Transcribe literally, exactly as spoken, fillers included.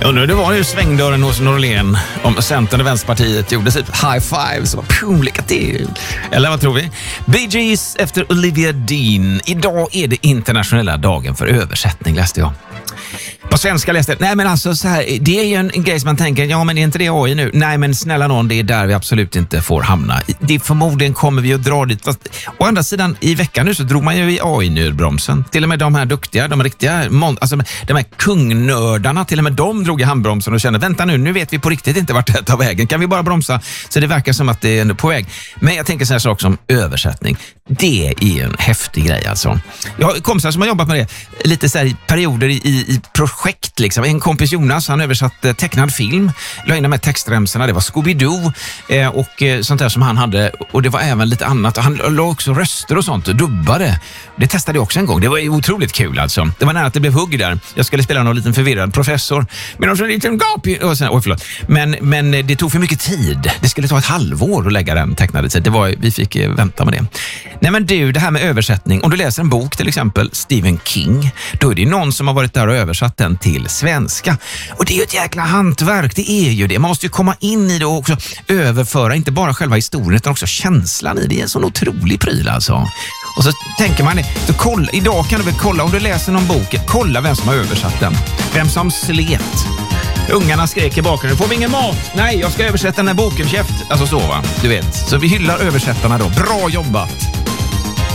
Undrar hur det var ju svängdörren hos Norlén om Centern och Vänsterpartiet gjorde typ high five så var lycka till. Eller vad tror vi? Bee Gees efter Olivia Dean. Idag är det internationella dagen för översättning, läste jag. På svenska läste jag. Nej men alltså så här, det är ju en, en grej som man tänker, ja men är inte det A I nu? Nej men snälla någon, det är där vi absolut inte får hamna. Det förmodligen kommer vi att dra dit. Fast, å andra sidan, i veckan nu så drog man ju i A I-nödbromsen. Till och med de här duktiga, de riktiga, alltså de här kungnördarna, till och med de drog i handbromsen och kände, vänta nu, nu vet vi på riktigt inte vart det tar vägen. Kan vi bara bromsa? Så det verkar som att det är på väg. Men jag tänker så här saker som översättning. Det är en häftig grej alltså. Jag har kompisar som har jobbat med det lite så här i perioder i, i projekt liksom. En kompis Jonas, han översatte tecknad film, la in de här textremsorna, det var Scooby-Doo eh, och eh, sånt där som han hade, och det var även lite annat. Han la också röster och sånt och dubbade. Det testade jag också en gång. Det var ju otroligt kul alltså. Det var nära att det blev hugg där. Jag skulle spela någon liten förvirrad professor men också en liten gap och sen, oj förlåt. Men, men det tog för mycket tid. Det skulle ta ett halvår att lägga den tecknade tid. Det var, vi fick eh, vänta med det. Nej men du, det här med översättning. Om du läser en bok till exempel, Stephen King, då är det någon som har varit där och översatt den till svenska. Och det är ju ett jäkla hantverk, det är ju det. Man måste ju komma in i det och också överföra, inte bara själva historien utan också känslan i det. Det är en sån otrolig pryl alltså. Och så tänker man, så kolla, idag kan du väl kolla, om du läser någon bok, kolla vem som har översatt den. Vem som slet. Ungarna skrek i bakgrunden, får vi ingen mat? Nej, jag ska översätta den här boken, käft. Alltså så va, du vet. Så vi hyllar översättarna då. Bra jobbat!